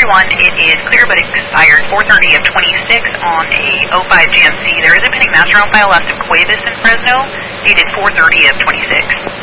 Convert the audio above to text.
everyone, it is clear but expired 4:30 of 26 on a 05 GMC. There is a pending master on file left of Cuevas in Fresno, dated 4:30 of 26.